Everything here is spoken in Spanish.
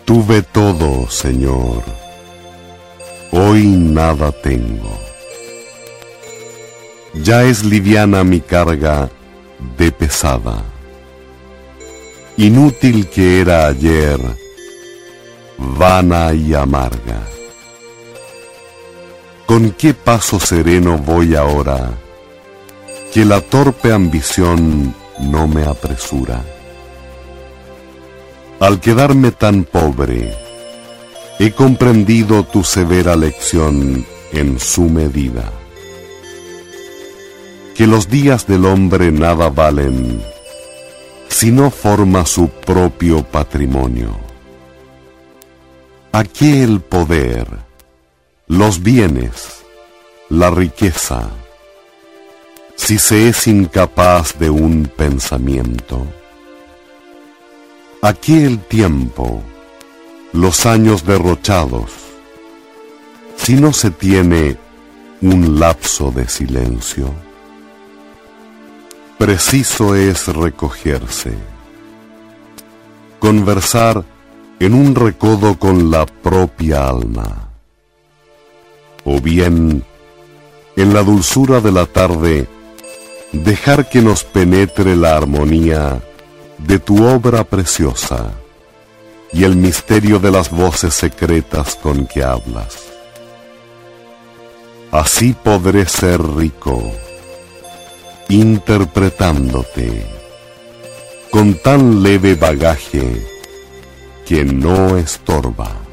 Tuve todo, Señor, hoy nada tengo. Ya es liviana mi carga de pesada. Inútil que era ayer, vana y amarga. ¿Con qué paso sereno voy ahora, que la torpe ambición no me apresura? Al quedarme tan pobre, he comprendido tu severa lección en su medida. Que los días del hombre nada valen si no forma su propio patrimonio. ¿A qué el poder, los bienes, la riqueza, si se es incapaz de un pensamiento? ¿A qué el tiempo, los años derrochados, si no se tiene un lapso de silencio? Preciso es recogerse, conversar en un recodo con la propia alma, o bien, en la dulzura de la tarde, dejar que nos penetre la armonía de tu obra preciosa y el misterio de las voces secretas con que hablas. Así podré ser rico, interpretándote con tan leve bagaje que no estorba.